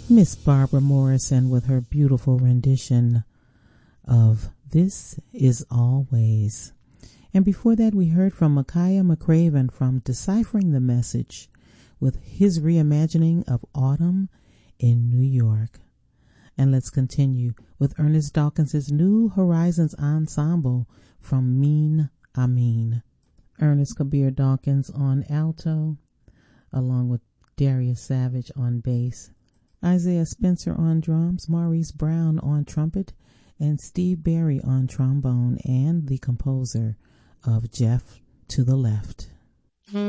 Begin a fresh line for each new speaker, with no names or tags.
Miss Barbara Morrison with her beautiful rendition of This Is Always. And before that, we heard from Micaiah McCraven from Deciphering the Message with his reimagining of Autumn in New York. And let's continue with Ernest Dawkins' New Horizons Ensemble from Mean Amin. Ernest Kabir Dawkins on alto, along with Darius Savage on bass, Isaiah Spencer on drums, Maurice Brown on trumpet, and Steve Berry on trombone, and the composer of Jeff to the Left.